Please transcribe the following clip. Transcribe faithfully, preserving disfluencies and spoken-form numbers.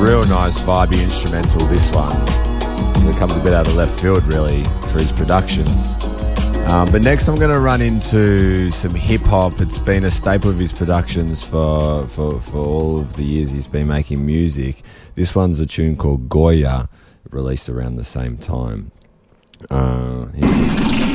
Real nice vibey instrumental, this one. So it comes a bit out of left field, really, for his productions. Um, but next I'm going to run into some hip-hop. It's been a staple of his productions for, for, for all of the years he's been making music. This one's a tune called Goya, released around the same time. Uh, here it is.